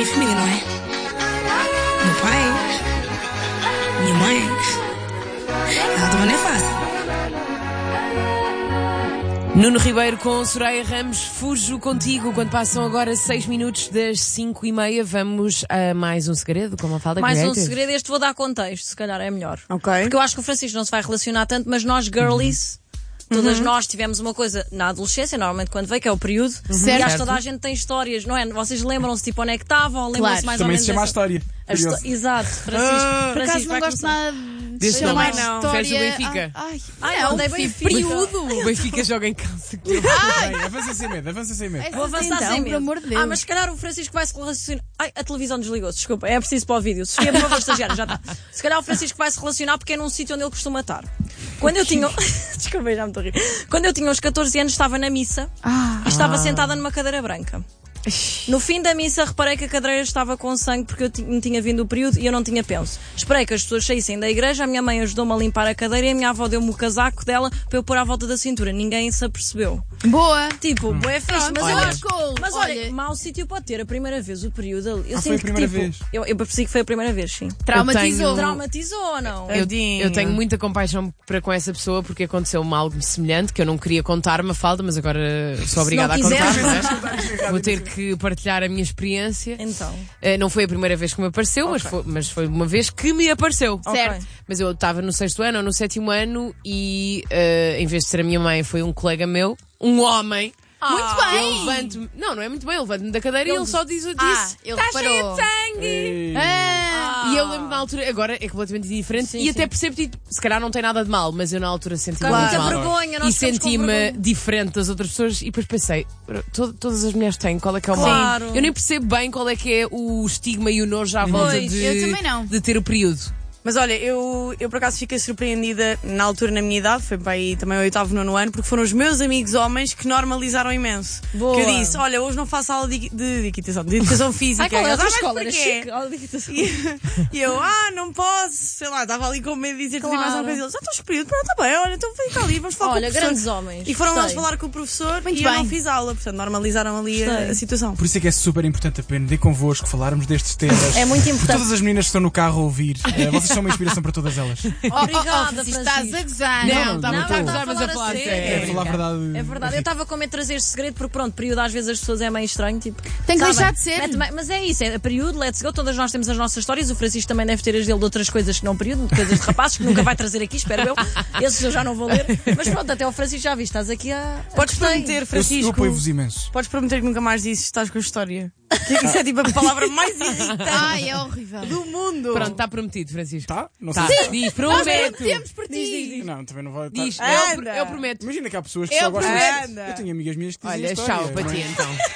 minha família, não é? Meu pai, minha mãe. Ela também não é fácil. Nuno Ribeiro com Soraya Ramos, fujo contigo quando passam agora 6 minutos das 5:30. Vamos a mais um segredo com uma falda Mais um creative. segredo, este vou dar contexto, se calhar é melhor. Ok. Porque eu acho que o Francisco não se vai relacionar tanto, mas nós, girlies, todas nós tivemos uma coisa na adolescência, normalmente quando veio, que é o período, e acho Certo. que toda a gente tem histórias, não é? Vocês lembram-se tipo onde é que estavam, lembram-se mais Também ou se menos chama a dessa- história. Exato, Francisco, Por acaso não vai gosto começar. nada Desse de nome. chamar Não. história. Preferes o Benfica? Ai, não, dei Benfica. O Benfica joga em casa. Bem, avança sem medo, avança sem medo. Vou avançar Então, sem pelo medo. amor de Deus. Mas se calhar o Francisco vai se relacionar. Ai, a televisão desligou-se, desculpa, é preciso para o vídeo. Sofia, por favor, estagiário, já está. Se calhar o Francisco vai se relacionar porque é num sítio onde ele costuma estar. Quando eu tinha. Desculpa, já me estou a rir. Quando eu tinha uns 14 anos, estava na missa e estava sentada numa cadeira branca. No fim da missa reparei que a cadeira estava com sangue porque me tinha vindo o período e eu não tinha penso. Esperei que as pessoas saíssem da igreja, a minha mãe ajudou-me a limpar a cadeira e a minha avó deu-me o casaco dela para eu pôr à volta da cintura. Ninguém se apercebeu. Boa. Tipo, bué fixe, mas Olha. eu acho. Cool. Mas olha, mau sítio pode ter a primeira vez o período ali. Eu foi a sinto que primeira tipo. vez? Eu percebi que foi a primeira vez, sim. Traumatizou. Traumatizou ou não? Eu tenho muita compaixão para com essa pessoa porque aconteceu-me algo semelhante que eu não queria contar, Mafalda, mas agora sou obrigada a não contar. quiseres. Não é? Vou ter que partilhar a minha experiência. Então. Não foi a primeira vez que me apareceu, mas foi uma vez que me apareceu. Certo. Mas eu estava no 6º ano ou no 7º ano e em vez de ser a minha mãe, foi um colega meu, um homem. Muito bem. Eu levanto-me, não é muito bem, eu levanto-me da cadeira e ele só disse, Ele está cheio reparou. de sangue. E eu lembro na altura, agora é completamente diferente Sim, e sim. até percebo que se calhar não tem nada de mal, mas eu na altura senti Claro. muito Muita mal. vergonha, nós E ficamos com senti-me vergonha. diferente das outras pessoas e depois pensei, todas as mulheres têm, qual é que é o mal? Claro. Eu nem percebo bem qual é que é o estigma e o nojo à volta Pois, de, eu também não. de ter o período. Mas olha, eu por acaso fiquei surpreendida na altura, na minha idade, foi para aí também o 8º, 9º ano, porque foram os meus amigos homens que normalizaram imenso. Boa. Que eu disse, olha, hoje não faço aula de educação física. Ai, qual é a Eles, tua mas escola? Era porquê?" chique. Aula de equitação. E eu, não posso, sei lá, estava ali com medo de dizer tudo e mais Claro. uma coisa. Eles, estás período, pronto, está bem, olha, então fica ali, vamos falar Olha, com o professor. grandes homens. E foram eles Gostei. falar com o professor Muito e eu não bem. fiz aula, portanto normalizaram ali Gostei. a situação. Por isso é que é super importante aprender convosco, falarmos destes temas. É muito Por importante. todas as meninas que estão no carro a ouvir, vocês são uma inspiração para todas elas. Obrigada, Francisco, estás Francisco. a gozar. Não, estava não, a não, gozar, mas a a falar sério. sério. É falar a verdade. É verdade, eu estava com medo de trazer este segredo porque pronto, período às vezes as pessoas é meio estranho, tipo. Tem que sabem? deixar de ser. Mas é isso, é período, let's go, todas nós temos as nossas histórias, o Francisco também deve ter as dele de outras coisas que não período, de coisas de rapazes que nunca vai trazer aqui, espero eu. Esses eu já não vou ler. Mas pronto, até o Francisco já viste, estás aqui a. Podes gostei. prometer, Eu Francisco. apoio-vos imenso. Podes prometer que nunca mais dizes que estás com a história. Que isso é tipo a palavra mais irritante Ai, é horrível. do mundo. Pronto, está prometido, Francisco. Tá? Não Tá. sei. Diz, Nós prometo. prometemos por ti. Não, também não vai. Diz, Anda. eu prometo. Imagina que há pessoas que Eu só gostam. prometo. Eu tenho amigas minhas que dizem Olha, história, tchau para não é? ti então.